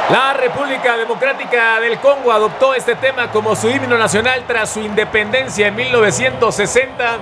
La República Democrática del Congo adoptó este tema como su himno nacional tras su independencia en 1960.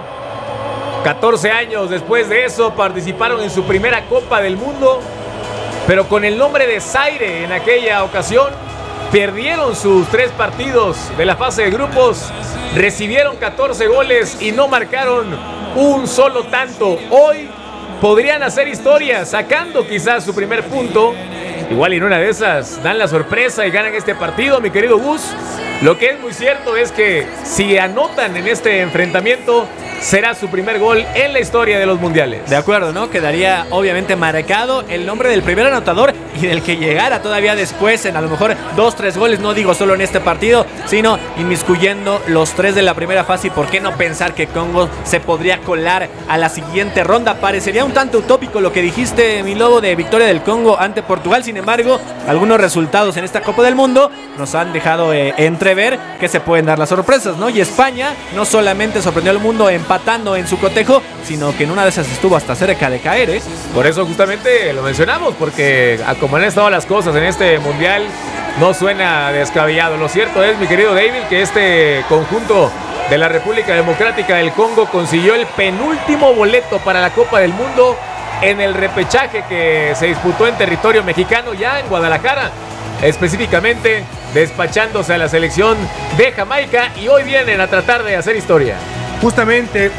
14 años después de eso participaron en su primera Copa del Mundo, pero con el nombre de Zaire en aquella ocasión. Perdieron sus 3 partidos de la fase de grupos, recibieron 14 goles y no marcaron un solo tanto. Hoy podrían hacer historia sacando quizás su primer punto. Igual en una de esas dan la sorpresa y ganan este partido, mi querido Gus. Lo que es muy cierto es que si anotan en este enfrentamiento, será su primer gol en la historia de los mundiales. De acuerdo, ¿no? Quedaría obviamente marcado el nombre del primer anotador y del que llegara todavía después en a lo mejor 2-3 goles, no digo solo en este partido, sino inmiscuyendo los 3 de la primera fase. Y por qué no pensar que Congo se podría colar a la siguiente ronda. Parecería un tanto utópico lo que dijiste, mi lobo, de victoria del Congo ante Portugal. Sin embargo, algunos resultados en esta Copa del Mundo nos han dejado entrever que se pueden dar las sorpresas, ¿no? Y España no solamente sorprendió al mundo empatando en su cotejo, sino que en una de esas estuvo hasta cerca de caer, ¿eh? Por eso justamente lo mencionamos, porque a como han estado las cosas en este mundial, no suena descabellado. Lo cierto es, mi querido David, que este conjunto de la República Democrática del Congo consiguió el penúltimo boleto para la Copa del Mundo en el repechaje que se disputó en territorio mexicano, ya en Guadalajara, específicamente despachándose a la selección de Jamaica, y hoy vienen a tratar de hacer historia. Justamente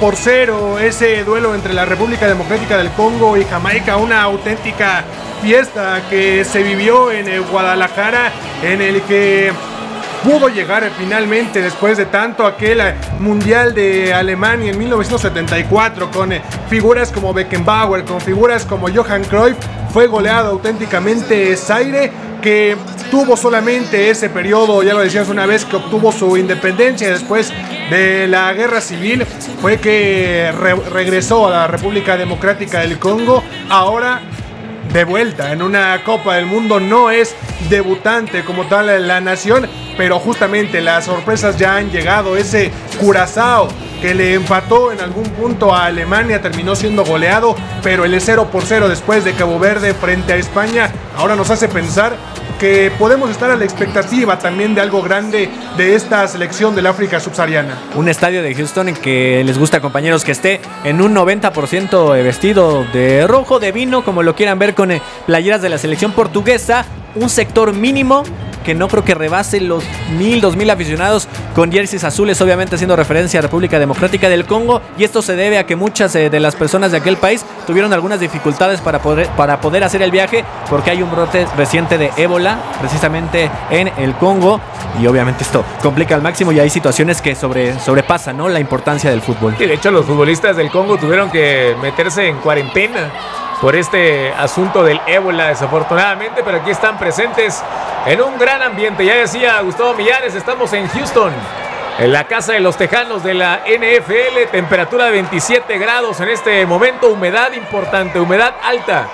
1-0 ese duelo entre la República Democrática del Congo y Jamaica, una auténtica fiesta que se vivió en Guadalajara, en el que pudo llegar finalmente después de tanto aquel Mundial de Alemania en 1974 con figuras como Beckenbauer, con figuras como Johan Cruyff. Fue goleado auténticamente Zaire, que tuvo solamente ese periodo, ya lo decías una vez, que obtuvo su independencia después de la guerra civil, fue que regresó a la República Democrática del Congo. Ahora de vuelta en una Copa del Mundo, no es debutante como tal la nación, pero justamente las sorpresas ya han llegado. Ese Curazao que le empató en algún punto a Alemania terminó siendo goleado, pero el 0-0 después de Cabo Verde frente a España ahora nos hace pensar que podemos estar a la expectativa también de algo grande de esta selección del África subsahariana. Un estadio de Houston en que les gusta, compañeros, que esté en un 90% vestido de rojo, de vino, como lo quieran ver, con playeras de la selección portuguesa. Un sector mínimo que no creo que rebase los 1,000-2,000 aficionados con jerseys azules, obviamente haciendo referencia a República Democrática del Congo, y esto se debe a que muchas de las personas de aquel país tuvieron algunas dificultades para poder hacer el viaje, porque hay un brote reciente de ébola precisamente en el Congo, y obviamente esto complica al máximo, y hay situaciones que sobrepasan, ¿no?, la importancia del fútbol. Y de hecho los futbolistas del Congo tuvieron que meterse en cuarentena por este asunto del ébola, desafortunadamente, pero aquí están presentes en un gran ambiente. Ya decía Gustavo Millares, estamos en Houston, en la casa de los tejanos de la NFL, temperatura de 27 grados en este momento, humedad importante, humedad alta,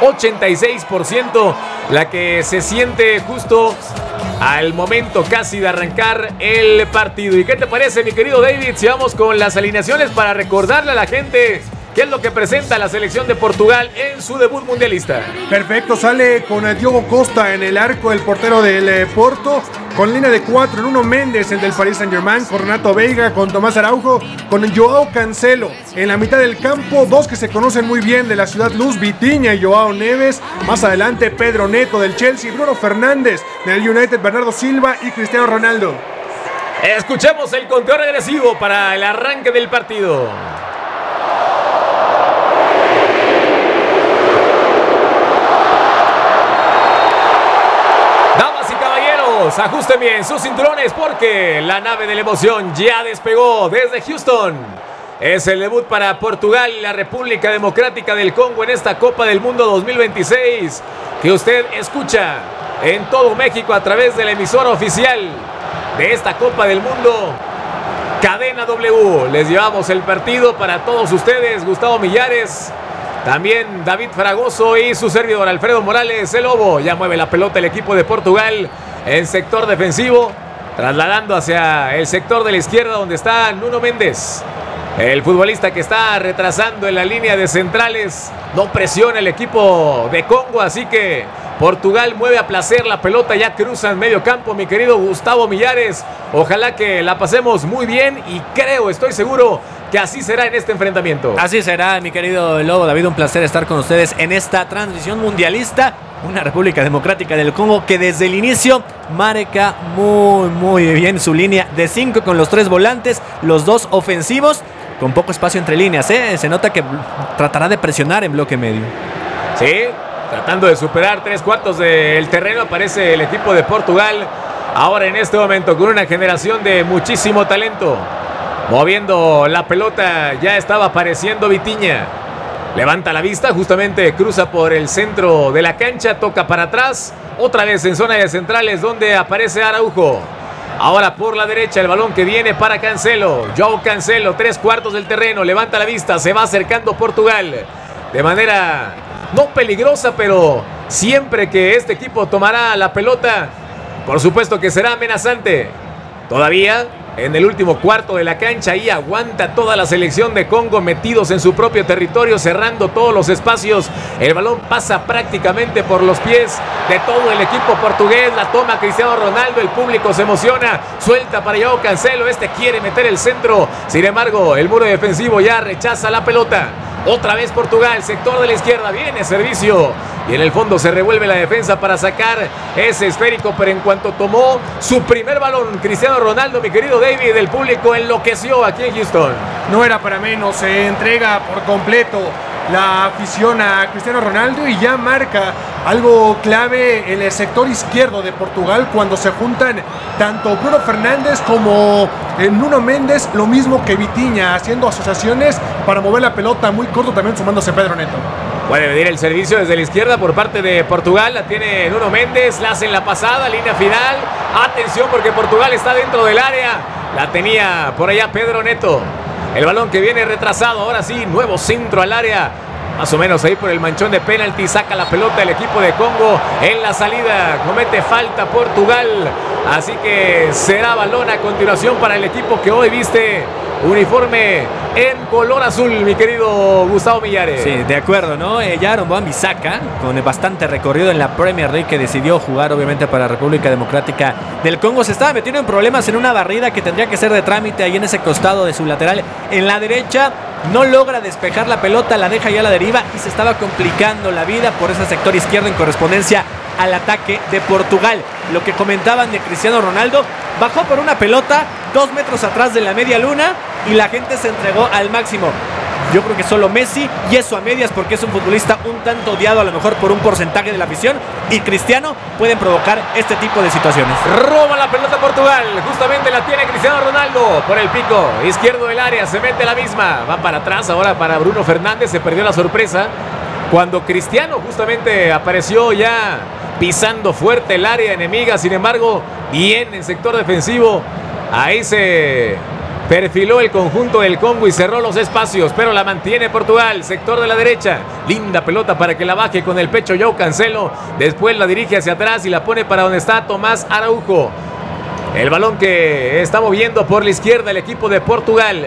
86%, la que se siente justo al momento casi de arrancar el partido. ¿Y qué te parece, mi querido David, si vamos con las alineaciones para recordarle a la gente qué es lo que presenta la selección de Portugal en su debut mundialista? Perfecto, sale con Diogo Costa en el arco, el portero del Porto, con línea de 4, Nuno Méndez, el del Paris Saint-Germain, con Renato Veiga, con Tomás Araujo, con Joao Cancelo. En la mitad del campo, dos que se conocen muy bien de la Ciudad Luz, Vitinha y Joao Neves. Más adelante, Pedro Neto del Chelsea, Bruno Fernández del United, Bernardo Silva y Cristiano Ronaldo. Escuchemos el conteo regresivo para el arranque del partido. Ajusten bien sus cinturones porque la nave de la emoción ya despegó desde Houston. Es el debut para Portugal y la República Democrática del Congo en esta Copa del Mundo 2026, que usted escucha en todo México a través de la emisora oficial de esta Copa del Mundo, Cadena W. Les llevamos el partido para todos ustedes. Gustavo Millares, también David Fragoso y su servidor Alfredo Morales, el Lobo. Ya mueve la pelota el equipo de Portugal en sector defensivo, trasladando hacia el sector de la izquierda donde está Nuno Méndez, el futbolista que está retrasando en la línea de centrales. No presiona el equipo de Congo, así que Portugal mueve a placer la pelota, ya cruzan medio campo, mi querido Gustavo Millares. Ojalá que la pasemos muy bien y estoy seguro que así será en este enfrentamiento. Así será, mi querido Lobo David, un placer estar con ustedes en esta transmisión mundialista. Una República Democrática del Congo que desde el inicio marca muy bien su línea de 5 con los 3 volantes, los 2 ofensivos, con poco espacio entre líneas. Se nota que tratará de presionar en bloque medio. Sí, tratando de superar 3/4 del terreno aparece el equipo de Portugal. Ahora en este momento con una generación de muchísimo talento. Moviendo la pelota ya estaba apareciendo Vitinha. Levanta la vista, justamente cruza por el centro de la cancha, toca para atrás. Otra vez en zona de centrales donde aparece Araujo. Ahora por la derecha el balón que viene para Cancelo. João Cancelo, 3/4 del terreno, levanta la vista, se va acercando Portugal. De manera no peligrosa, pero siempre que este equipo tomará la pelota, por supuesto que será amenazante. Todavía en el último cuarto de la cancha, ahí aguanta toda la selección de Congo metidos en su propio territorio, cerrando todos los espacios. El balón pasa prácticamente por los pies de todo el equipo portugués. La toma Cristiano Ronaldo, el público se emociona, suelta para João Cancelo, quiere meter el centro. Sin embargo, el muro defensivo ya rechaza la pelota. Otra vez Portugal, sector de la izquierda, viene servicio. Y en el fondo se revuelve la defensa para sacar ese esférico, pero en cuanto tomó su primer balón, Cristiano Ronaldo, mi querido David, el público enloqueció aquí en Houston. No era para menos, se entrega por completo la afición a Cristiano Ronaldo y ya marca algo clave en el sector izquierdo de Portugal cuando se juntan tanto Bruno Fernández como Nuno Méndez, lo mismo que Vitinha, haciendo asociaciones para mover la pelota muy corto, también sumándose Pedro Neto. Puede venir el servicio desde la izquierda por parte de Portugal. La tiene Nuno Méndez, la hace en la pasada, línea final. Atención porque Portugal está dentro del área. La tenía por allá Pedro Neto. El balón que viene retrasado, ahora sí, nuevo centro al área. Más o menos ahí por el manchón de penalti, saca la pelota el equipo de Congo. En la salida comete falta Portugal. Así que será balón a continuación para el equipo que hoy viste uniforme en color azul, mi querido Gustavo Millares. Sí, de acuerdo, ¿no? Ya Aaron Wan-Bissaka, con bastante recorrido en la Premier League, que decidió jugar obviamente para República Democrática del Congo, se estaba metiendo en problemas en una barrida que tendría que ser de trámite ahí en ese costado de su lateral en la derecha. No logra despejar la pelota, la deja ya a la deriva y se estaba complicando la vida por ese sector izquierdo en correspondencia al ataque de Portugal. Lo que comentaban de Cristiano Ronaldo, bajó por una pelota 2 metros atrás de la media luna y la gente se entregó al máximo. Yo creo que solo Messi, y eso a medias porque es un futbolista un tanto odiado a lo mejor por un porcentaje de la afición, y Cristiano pueden provocar este tipo de situaciones. Roba la pelota Portugal, justamente la tiene Cristiano Ronaldo por el pico izquierdo del área, se mete la misma, va para atrás ahora para Bruno Fernández, se perdió la sorpresa cuando Cristiano justamente apareció ya pisando fuerte el área enemiga. Sin embargo, bien en sector defensivo, ahí se perfiló el conjunto del Congo y cerró los espacios, pero la mantiene Portugal, sector de la derecha. Linda pelota para que la baje con el pecho João Cancelo. Después la dirige hacia atrás y la pone para donde está Tomás Araujo. El balón que está moviendo por la izquierda el equipo de Portugal.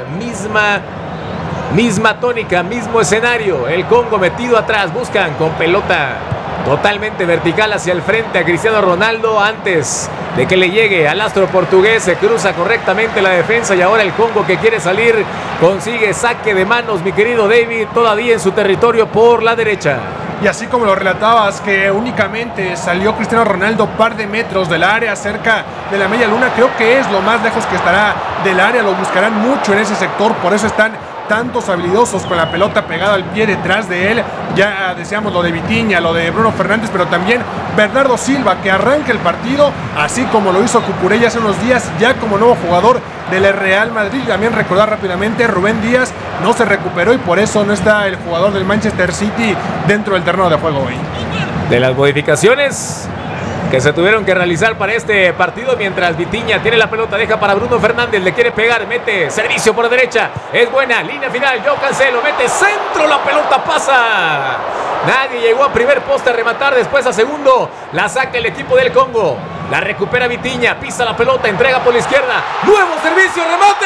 Misma tónica, mismo escenario. El Congo metido atrás, buscan con pelota totalmente vertical hacia el frente a Cristiano Ronaldo. Antes de que le llegue al astro portugués, se cruza correctamente la defensa y ahora el Congo, que quiere salir, consigue saque de manos, mi querido David, todavía en su territorio por la derecha. Y así como lo relatabas, que únicamente salió Cristiano Ronaldo par de metros del área, cerca de la media luna, creo que es lo más lejos que estará del área. Lo buscarán mucho en ese sector, por eso están tantos habilidosos con la pelota pegada al pie detrás de él. Ya decíamos lo de Vitinha, lo de Bruno Fernández, pero también Bernardo Silva, que arranca el partido, así como lo hizo Cucurella hace unos días, ya como nuevo jugador del Real Madrid. También recordar rápidamente, Rubén Díaz no se recuperó y por eso no está el jugador del Manchester City dentro del terreno de juego hoy. De las modificaciones que se tuvieron que realizar para este partido, mientras Vitinha tiene la pelota, deja para Bruno Fernández, le quiere pegar, mete servicio por derecha, es buena, línea final, João Cancelo, mete centro, la pelota pasa. Nadie llegó a primer poste a rematar, después a segundo, la saca el equipo del Congo, la recupera Vitinha, pisa la pelota, entrega por la izquierda, nuevo servicio, remate,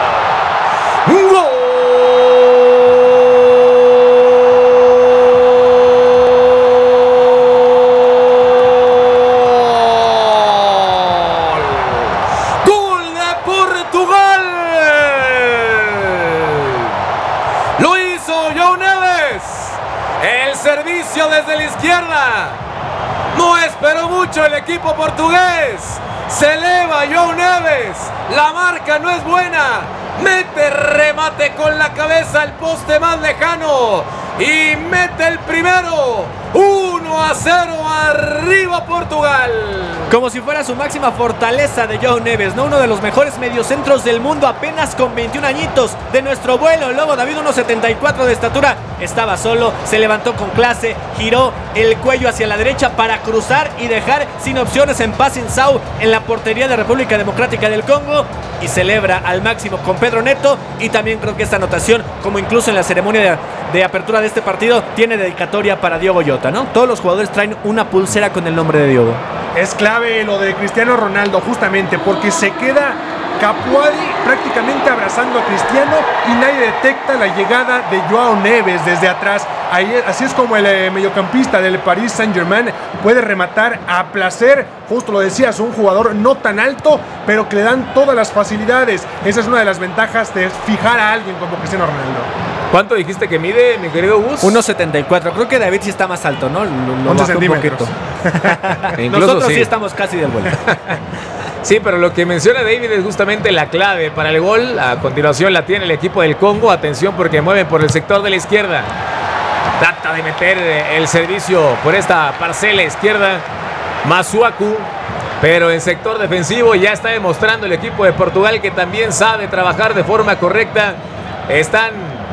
¡gol! ¡Gol! El servicio desde la izquierda. No esperó mucho el equipo portugués. Se eleva João Neves. La marca no es buena. Mete remate con la cabeza al poste más lejano. Y mete el primero. 1-0 arriba Portugal. Como si fuera su máxima fortaleza de João Neves, ¿no? Uno de los mejores mediocentros del mundo, apenas con 21 añitos. De nuestro vuelo, el Lobo David, 1.74 de estatura. Estaba solo, se levantó con clase, giró el cuello hacia la derecha para cruzar y dejar sin opciones en Pacinsau en la portería de República Democrática del Congo. Y celebra al máximo con Pedro Neto. Y también creo que esta anotación, como incluso en la ceremonia de apertura de este partido, tiene dedicatoria para Diogo Jota, ¿no? Todos los jugadores traen una pulsera con el nombre de Diogo. Es clave lo de Cristiano Ronaldo, justamente porque se queda Capuadi prácticamente abrazando a Cristiano y nadie detecta la llegada de João Neves desde atrás. Así es como el mediocampista del Paris Saint-Germain puede rematar a placer. Justo lo decías, un jugador no tan alto, pero que le dan todas las facilidades. Esa es una de las ventajas de fijar a alguien como Cristiano Ronaldo. ¿Cuánto dijiste que mide, mi querido Gus? 1.74. Creo que David sí está más alto, ¿no? 11 centímetros. Nosotros sí estamos casi del vuelo. Sí, pero lo que menciona David es justamente la clave para el gol. A continuación la tiene el equipo del Congo. Atención porque mueven por el sector de la izquierda. Trata de meter el servicio por esta parcela izquierda Masuaku, pero en sector defensivo ya está demostrando el equipo de Portugal que también sabe trabajar de forma correcta. Están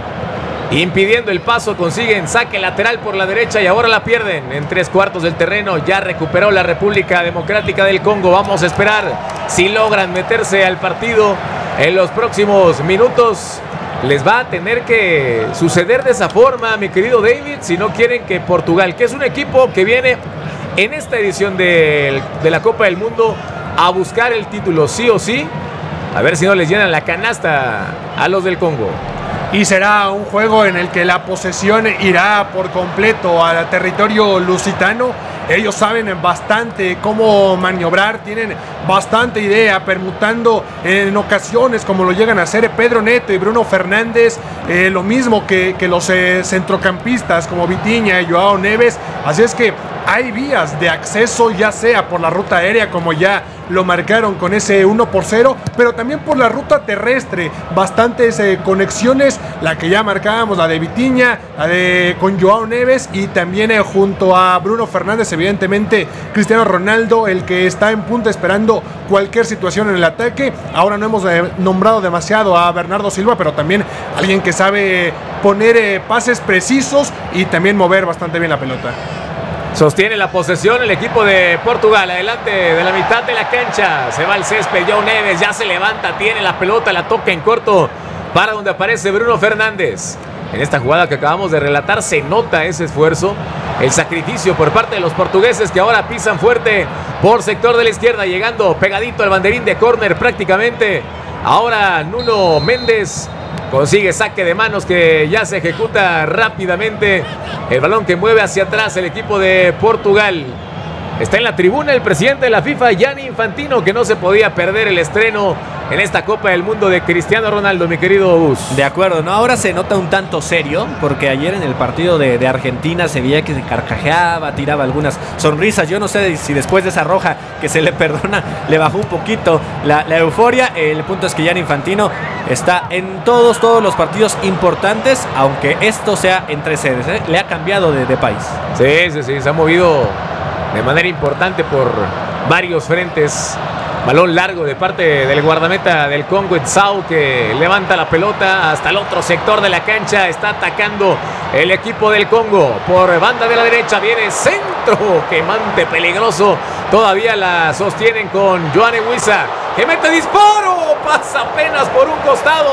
impidiendo el paso, consiguen saque lateral por la derecha y ahora la pierden en 3/4 del terreno. Ya recuperó la República Democrática del Congo. Vamos a esperar si logran meterse al partido en los próximos minutos. Les va a tener que suceder de esa forma, mi querido David, si no quieren que Portugal, que es un equipo que viene en esta edición de la Copa del Mundo a buscar el título sí o sí, a ver si no les llenan la canasta a los del Congo. Y será un juego en el que la posesión irá por completo al territorio lusitano. Ellos saben bastante cómo maniobrar, tienen bastante idea, permutando en ocasiones como lo llegan a hacer Pedro Neto y Bruno Fernández, lo mismo que los centrocampistas como Vitinha y João Neves. Así es que hay vías de acceso, ya sea por la ruta aérea, como ya lo marcaron con ese 1-0, pero también por la ruta terrestre. Bastantes conexiones, la que ya marcábamos, la de Vitinha, con João Neves y también junto a Bruno Fernández, evidentemente Cristiano Ronaldo, el que está en punta esperando cualquier situación en el ataque. Ahora no hemos nombrado demasiado a Bernardo Silva, pero también alguien que sabe poner pases precisos y también mover bastante bien la pelota. Sostiene la posesión el equipo de Portugal, adelante de la mitad de la cancha. Se va al césped, João Neves ya se levanta, tiene la pelota, la toca en corto para donde aparece Bruno Fernández. En esta jugada que acabamos de relatar se nota ese esfuerzo, el sacrificio por parte de los portugueses que ahora pisan fuerte por sector de la izquierda, llegando pegadito al banderín de córner prácticamente. Ahora Nuno Méndez consigue saque de manos que ya se ejecuta rápidamente. El balón que mueve hacia atrás el equipo de Portugal. Está en la tribuna el presidente de la FIFA, Gianni Infantino, que no se podía perder el estreno en esta Copa del Mundo de Cristiano Ronaldo, mi querido Bus. De acuerdo, ¿no? Ahora se nota un tanto serio, porque ayer en el partido de Argentina se veía que se carcajeaba, tiraba algunas sonrisas. Yo no sé si después de esa roja que se le perdona, le bajó un poquito la euforia. El punto es que Gianni Infantino está en todos los partidos importantes, aunque esto sea entre sedes, ¿eh? Le ha cambiado de país. Sí, se ha movido de manera importante por varios frentes. Balón largo de parte del guardameta del Congo, Etsao, que levanta la pelota hasta el otro sector de la cancha. Está atacando el equipo del Congo por banda de la derecha. Viene centro, quemante, peligroso. Todavía la sostienen con Yoane Wissa, que mete disparo. Pasa apenas por un costado.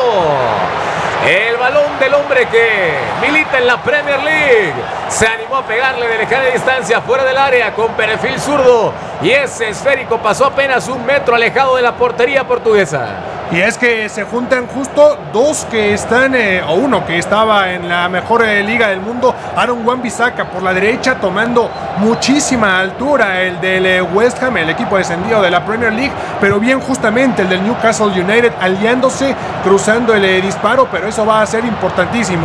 El balón del hombre que milita en la Premier League se animó a pegarle de lejana distancia fuera del área con perfil zurdo, y ese esférico pasó apenas 1 metro alejado de la portería portuguesa. Y es que se juntan justo dos que están, o uno que estaba en la mejor liga del mundo, Aaron Wan-Bissaka por la derecha, tomando muchísima altura, el del West Ham, el equipo descendido de la Premier League, pero bien justamente el del Newcastle United aliándose, cruzando el disparo, pero eso va a ser importantísimo.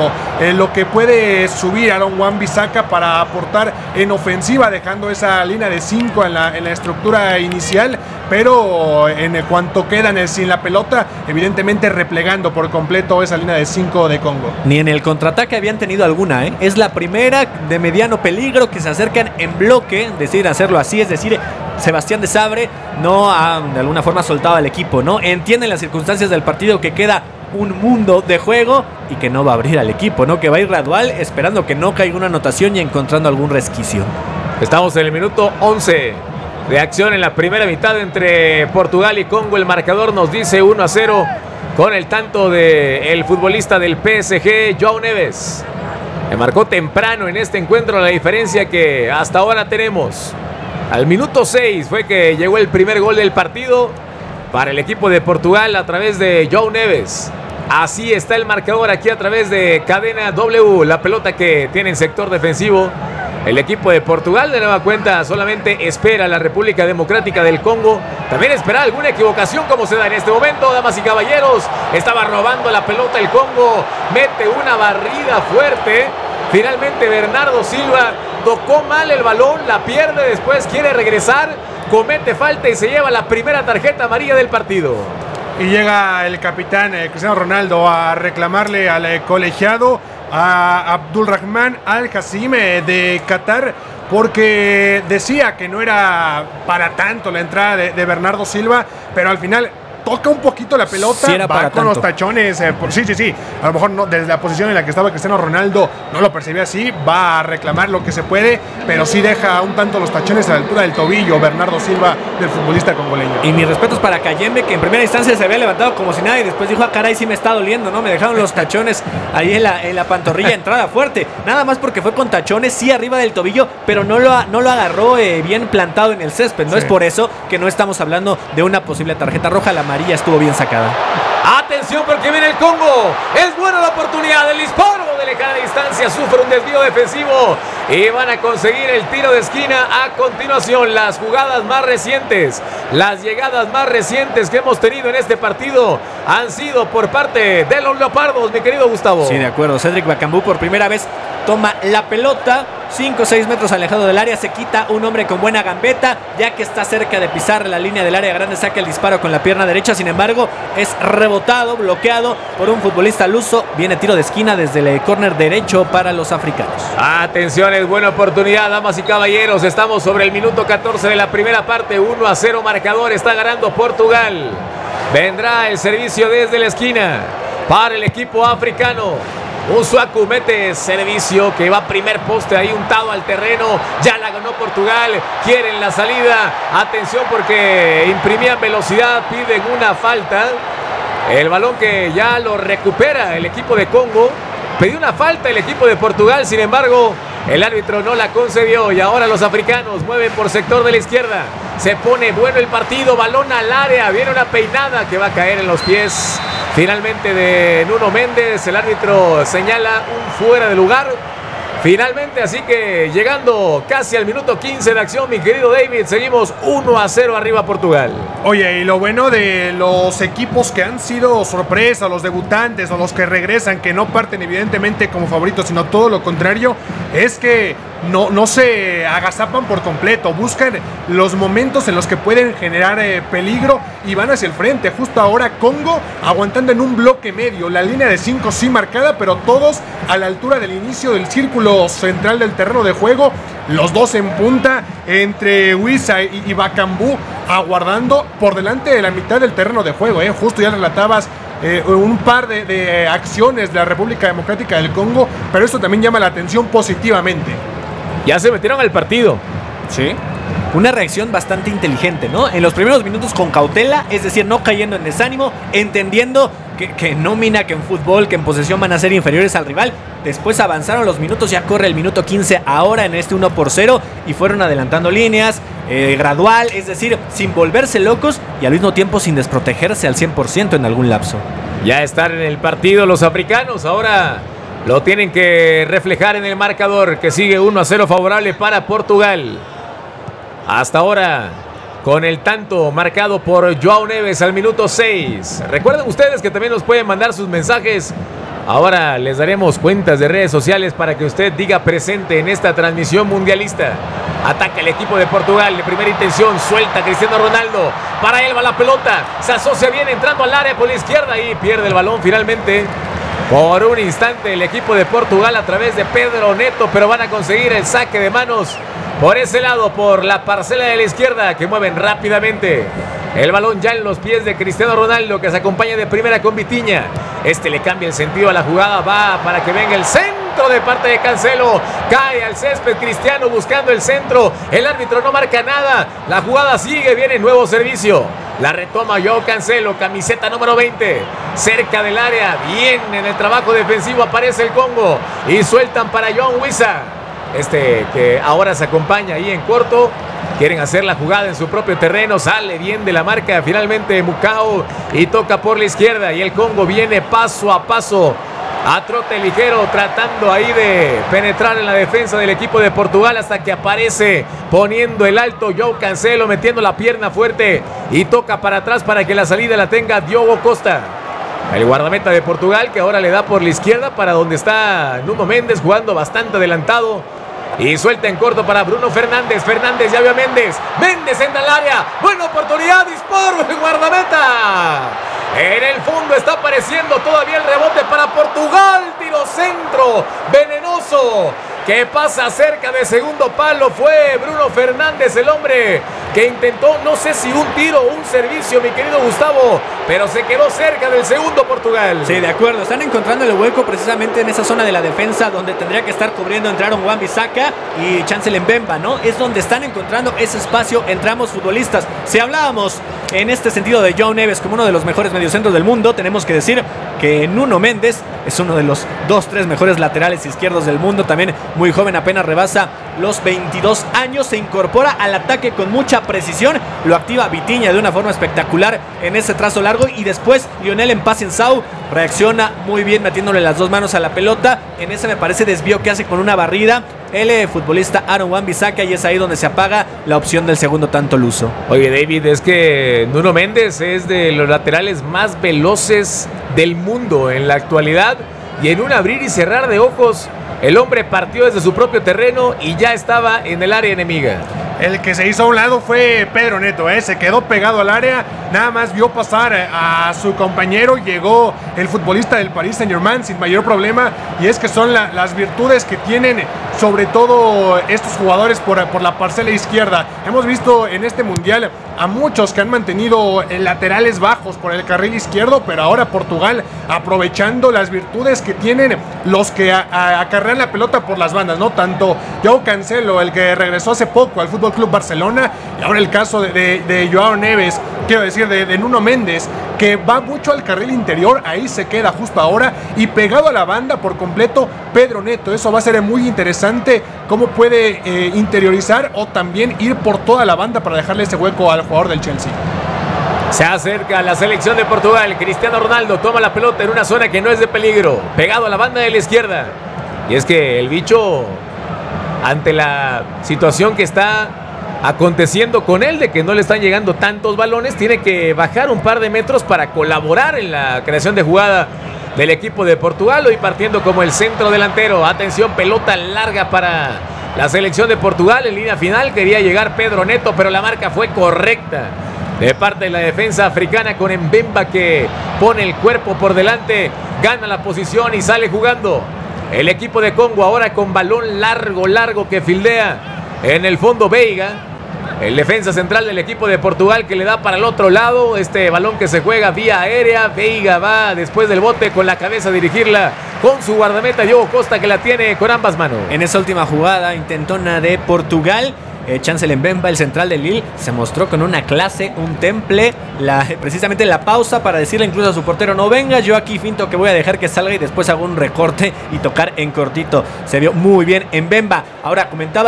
lo que puede subir Aaron Wan-Bissaka para aportar en ofensiva, dejando esa línea de 5 en la estructura inicial, pero en cuanto quedan sin la pelota, evidentemente replegando por completo esa línea de 5 de Congo. Ni en el contraataque habían tenido alguna, ¿eh? Es la primera de mediano peligro que se acercan en bloque, deciden hacerlo así, es decir, Sebastián de Sabre no ha de alguna forma soltado al equipo, ¿no? Entienden las circunstancias del partido, que queda un mundo de juego y que no va a abrir al equipo, ¿no? Que va a ir gradual, esperando que no caiga una anotación y encontrando algún resquicio. Estamos en el minuto 11 de acción en la primera mitad entre Portugal y Congo. El marcador nos dice 1-0 con el tanto del futbolista del PSG, João Neves. Me marcó temprano en este encuentro, la diferencia que hasta ahora tenemos. Al minuto 6 fue que llegó el primer gol del partido para el equipo de Portugal a través de João Neves. Así está el marcador aquí a través de Cadena W. La pelota que tiene en sector defensivo el equipo de Portugal. De nueva cuenta solamente espera la República Democrática del Congo. También espera alguna equivocación como se da en este momento. Damas y caballeros, estaba robando la pelota el Congo. Mete una barrida fuerte. Finalmente Bernardo Silva tocó mal el balón, la pierde, después quiere regresar, comete falta y se lleva la primera tarjeta amarilla del partido. Y llega el capitán Cristiano Ronaldo a reclamarle al colegiado, a Abdulrahman Al-Hassim de Qatar, porque decía que no era para tanto la entrada de Bernardo Silva, pero al final toca un poquito la pelota, sí, va con los tachones, sí, a lo mejor no, desde la posición en la que estaba Cristiano Ronaldo no lo percibía así, va a reclamar lo que se puede, pero sí deja un tanto los tachones a la altura del tobillo Bernardo Silva, del futbolista congoleño. Y mis respetos para Kayembe, que en primera instancia se había levantado como si nada y después dijo, caray, sí me está doliendo, ¿no? Me dejaron los tachones ahí en la pantorrilla, entrada fuerte, nada más porque fue con tachones, sí arriba del tobillo, pero no lo agarró bien plantado en el césped, ¿no? Sí. Es por eso que no estamos hablando de una posible tarjeta roja, la amarilla estuvo bien sacada. Atención porque viene el Congo, es buena la oportunidad, el disparo de lejana distancia, sufre un desvío defensivo y van a conseguir el tiro de esquina. A continuación, las jugadas más recientes, las llegadas más recientes que hemos tenido en este partido han sido por parte de los Leopardos, mi querido Gustavo. Sí, de acuerdo, Cédric Bakambu por primera vez toma la pelota 5 o 6 metros alejado del área, se quita un hombre con buena gambeta, ya que está cerca de pisar la línea del área grande, saca el disparo con la pierna derecha, sin embargo es rebotado, bloqueado por un futbolista luso. Viene tiro de esquina desde el córner derecho para los africanos. Atención, es buena oportunidad, damas y caballeros, estamos sobre el minuto 14 de la primera parte, 1-0 marcador, está ganando Portugal. Vendrá el servicio desde la esquina para el equipo africano. Unsuaku mete servicio que va primer poste ahí untado al terreno. Ya la ganó Portugal. Quieren la salida. Atención porque imprimían velocidad. Piden una falta. El balón que ya lo recupera el equipo de Congo. Pidió una falta el equipo de Portugal. Sin embargo, el árbitro no la concedió. Y ahora los africanos mueven por sector de la izquierda. Se pone bueno el partido. Balón al área. Viene una peinada que va a caer en los pies finalmente de Nuno Méndez. El árbitro señala un fuera de lugar. Finalmente, así que llegando casi al minuto 15 de acción, mi querido David, seguimos 1-0 arriba Portugal. Oye, y lo bueno de los equipos que han sido sorpresa, los debutantes o los que regresan, que no parten evidentemente como favoritos, sino todo lo contrario, es que no se agazapan por completo, buscan los momentos en los que pueden generar peligro y van hacia el frente. Justo ahora Congo aguantando en un bloque medio, la línea de 5 sí marcada, pero todos a la altura del inicio del círculo central del terreno de juego, los dos en punta, entre Wissa y Bakambu, aguardando por delante de la mitad del terreno de juego. Justo ya relatabas un par de acciones de la República Democrática del Congo, pero esto también llama la atención positivamente. Ya se metieron al partido. Sí. Una reacción bastante inteligente, ¿no? En los primeros minutos con cautela, es decir, no cayendo en desánimo, entendiendo que en nómina, que en fútbol, que en posesión van a ser inferiores al rival. Después avanzaron los minutos, ya corre el minuto 15 ahora en este 1-0 y fueron adelantando líneas, gradual, es decir, sin volverse locos y al mismo tiempo sin desprotegerse al 100% en algún lapso. Ya están en el partido los africanos, ahora lo tienen que reflejar en el marcador, que sigue 1-0 favorable para Portugal. Hasta ahora, con el tanto marcado por João Neves al minuto 6. Recuerden ustedes que también nos pueden mandar sus mensajes Ahora les daremos cuentas de redes sociales para que usted diga presente en esta transmisión mundialista. Ataca el equipo de Portugal de primera intención, suelta a Cristiano Ronaldo. Para él va la pelota, se asocia bien entrando al área por la izquierda y pierde el balón finalmente. Por un instante el equipo de Portugal a través de Pedro Neto, pero van a conseguir el saque de manos por ese lado, por la parcela de la izquierda que mueven rápidamente. El balón ya en los pies de Cristiano Ronaldo, que se acompaña de primera con Vitinha. Este le cambia el sentido a la jugada, va para que venga el centro de parte de Cancelo. Cae al césped Cristiano buscando el centro. El árbitro no marca nada. La jugada sigue, viene nuevo servicio. La retoma Joao Cancelo, camiseta número 20. Cerca del área, bien en el trabajo defensivo aparece el Congo. Y sueltan para Yoan Wissa. Que ahora se acompaña ahí en corto. Quieren hacer la jugada en su propio terreno. Sale bien de la marca finalmente Mukau y toca por la izquierda. Y el Congo viene paso a paso, a trote ligero, tratando ahí de penetrar en la defensa del equipo de Portugal, hasta que aparece poniendo el alto Joao Cancelo, metiendo la pierna fuerte y toca para atrás para que la salida la tenga Diogo Costa. El guardameta de Portugal, que ahora le da por la izquierda para donde está Nuno Méndez, jugando bastante adelantado. Y suelta en corto para Bruno Fernández. Fernández ya vio a Méndez. Méndez entra al área. Buena oportunidad. Disparo el guardameta. En el fondo está apareciendo todavía el rebote para Portugal. Tiro centro. Venenoso. Que pasa cerca de segundo palo. Fue Bruno Fernández el hombre que intentó, no sé si un tiro o un servicio, mi querido Gustavo, pero se quedó cerca del segundo Portugal. Sí, de acuerdo. Están encontrando el hueco precisamente en esa zona de la defensa donde tendría que estar cubriendo entre Aaron Wan-Bissaka y Chancel Mbemba, ¿no? Es donde están encontrando ese espacio entre ambos futbolistas. Si hablábamos en este sentido de João Neves como uno de los mejores mediocentros del mundo, tenemos que decir que Nuno Méndez es uno de los 2-3 mejores laterales izquierdos del mundo. También muy joven, apenas rebasa los 22 años. Se incorpora al ataque con mucha precisión. Lo activa Vitinha de una forma espectacular en ese trazo largo. Y después Lionel Mpacienzau reacciona muy bien metiéndole las dos manos a la pelota. En ese me parece desvío que hace con una barrida el futbolista Aaron Wan-Bissaka, y es ahí donde se apaga la opción del segundo tanto luso. Oye, David, es que Nuno Méndez es de los laterales más veloces del mundo en la actualidad, y en un abrir y cerrar de ojos el hombre partió desde su propio terreno y ya estaba en el área enemiga. El que se hizo a un lado fue Pedro Neto, se quedó pegado al área, nada más vio pasar a su compañero, llegó el futbolista del Paris Saint-Germain sin mayor problema, y es que son las virtudes que tienen sobre todo estos jugadores por la parcela izquierda. Hemos visto en este mundial a muchos que han mantenido laterales bajos por el carril izquierdo, pero ahora Portugal aprovechando las virtudes que tienen los que acarrean la pelota por las bandas, ¿no? Tanto Joao Cancelo, el que regresó hace poco al Fútbol Club Barcelona, y ahora el caso de Joao Neves, quiero decir, de Nuno Méndez, que va mucho al carril interior, ahí se queda justo ahora, y pegado a la banda por completo Pedro Neto. Eso va a ser muy interesante, cómo puede interiorizar o también ir por toda la banda para dejarle ese hueco al jugador del Chelsea. Se acerca la selección de Portugal. Cristiano Ronaldo toma la pelota en una zona que no es de peligro, pegado a la banda de la izquierda. Y es que el bicho, ante la situación que está aconteciendo con él, de que no le están llegando tantos balones, tiene que bajar un par de metros para colaborar en la creación de jugada del equipo de Portugal, hoy partiendo como el centro delantero. Atención, pelota larga para la selección de Portugal. En línea final quería llegar Pedro Neto, pero la marca fue correcta de parte de la defensa africana, con Mbemba que pone el cuerpo por delante, gana la posición y sale jugando. El equipo de Congo ahora con balón largo que fildea en el fondo Veiga, el defensa central del equipo de Portugal, que le da para el otro lado. Este balón que se juega vía aérea. Veiga va después del bote con la cabeza a dirigirla con su guardameta Diogo Costa, que la tiene con ambas manos. En esa última jugada intentona de Portugal, Chancel Mbemba, el central del Lille, se mostró con una clase, un temple, precisamente la pausa para decirle incluso a su portero: no venga, yo aquí finto que voy a dejar que salga y después hago un recorte y tocar en cortito. Se vio muy bien Mbemba. Ahora comentaba